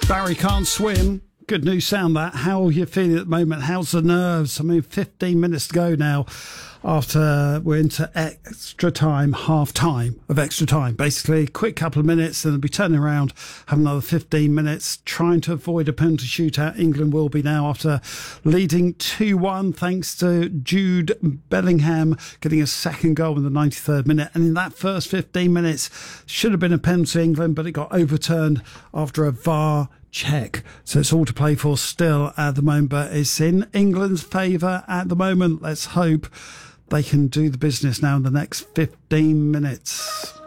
Barry Can't Swim. Good new sound, that. How are you feeling at the moment? How's the nerves? I mean, 15 minutes to go now after we're into extra time, half time of extra time. Basically, quick couple of minutes, and they'll be turning around, have another 15 minutes, trying to avoid a penalty shootout. England will be now after leading 2-1, thanks to Jude Bellingham getting a second goal in the 93rd minute. And in that first 15 minutes, should have been a penalty, England, but it got overturned after a VAR check. So it's all to play for still at the moment, but it's in England's favour at the moment. Let's hope they can do the business now in the next 15 minutes.